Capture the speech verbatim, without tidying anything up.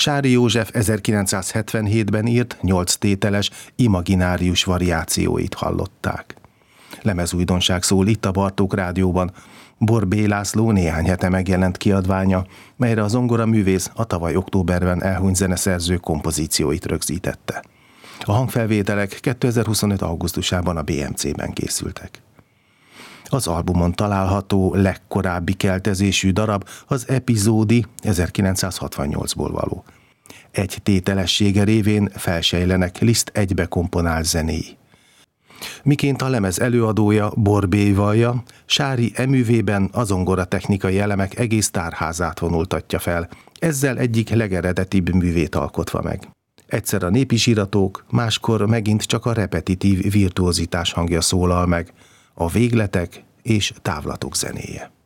Sári József ezerkilencszázhetvenhétben írt nyolc tételes imaginárius variációit hallották. Lemezújdonság szól itt a Bartók Rádióban, Borbély László néhány hete megjelent kiadványa, melyre a zongoraművész a tavaly októberben elhunyt zeneszerző kompozícióit rögzítette. A hangfelvételek kétezer-huszonöt augusztusában a bé em cében készültek. Az albumon található legkorábbi keltezésű darab az Epizódi ezerkilencszázhatvannyolcból való. Egy tételessége révén felsejlenek Liszt egybe komponált zenéi. Miként a lemez előadója Borbély vallja, Sári eművében a zongora technikai elemek egész tárházát vonultatja fel, ezzel egyik legeredetibb művét alkotva meg. Egyszer a népi zsiratok, máskor megint csak a repetitív virtuozitás hangja szólal meg, a végletek és távlatok zenéje.